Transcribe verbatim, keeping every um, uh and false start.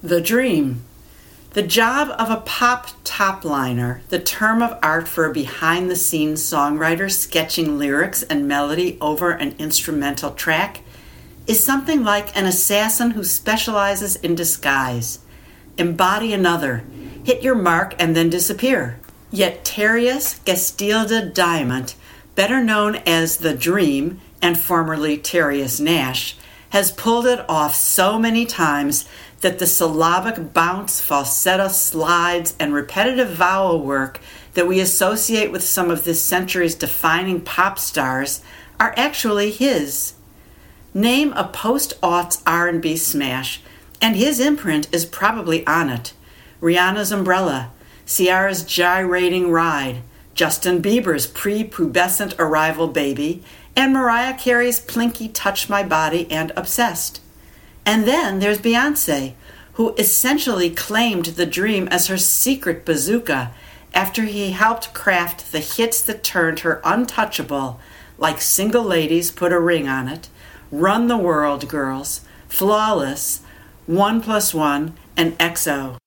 The Dream. The job of a pop top-liner, the term of art for a behind-the-scenes songwriter sketching lyrics and melody over an instrumental track, is something like an assassin who specializes in disguise. Embody another, hit your mark, and then disappear. Yet Terius Gastilde Diamant, better known as The Dream and formerly Terius Nash, has pulled it off so many times that the syllabic bounce, falsetto slides, and repetitive vowel work that we associate with some of this century's defining pop stars are actually his. Name a post-aughts R and B smash, and his imprint is probably on it. Rihanna's Umbrella, Ciara's Gyrating Ride, Justin Bieber's pre-pubescent arrival Baby, and Mariah Carey's plinky Touch My Body and Obsessed. And then there's Beyoncé, who essentially claimed The Dream as her secret bazooka after he helped craft the hits that turned her untouchable, like Single Ladies, Put a Ring on It, Run the World, Girls, Flawless, One Plus One, and X O.